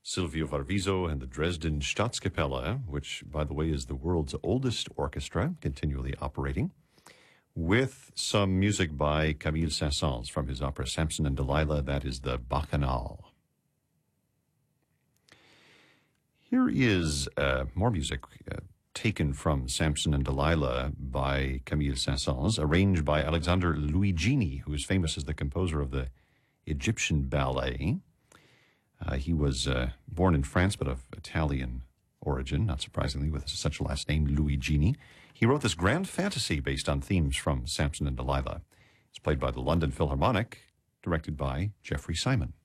Silvio Varviso and the Dresden Staatskapelle, which, by the way, is the world's oldest orchestra, continually operating, with some music by Camille Saint-Saëns from his opera Samson and Delilah. That is the Bacchanal. Here is more music taken from Samson and Delilah by Camille Saint-Saëns, arranged by Alexander Luigini, who is famous as the composer of the Egyptian ballet. He was born in France, but of Italian origin, not surprisingly, with such a last name, Luigini. He wrote this grand fantasy based on themes from Samson and Delilah. It's played by the London Philharmonic, directed by Jeffrey Simon.